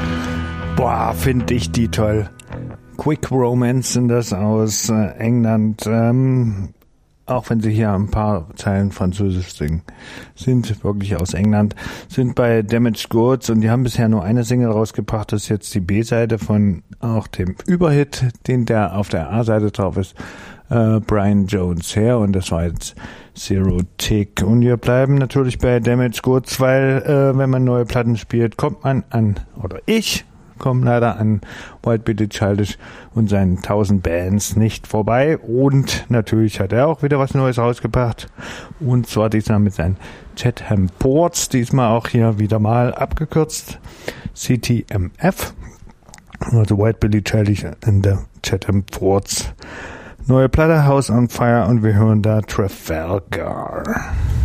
Boah, finde ich die toll. Quick Romance sind das aus England. Auch wenn sie hier ein paar Zeilen Französisch singen, sind wirklich aus England, sind bei Damaged Goods und die haben bisher nur eine Single rausgebracht. Das ist jetzt die B-Seite von auch dem Überhit, den der auf der A-Seite drauf ist, Brian Jones her, und das war jetzt Zero Tick. Und wir bleiben natürlich bei Damaged Goods, weil wenn man neue Platten spielt, kommt man an, oder ich komme leider an White Billy Childish und seinen 1000 Bands nicht vorbei. Und natürlich hat er auch wieder was Neues rausgebracht. Und zwar diesmal mit seinen Chatham Ports. Diesmal auch hier wieder mal abgekürzt. CTMF. Also White Billy Childish in der Chatham Ports. Neue Platte, House on Fire, und wir hören da Trafalgar.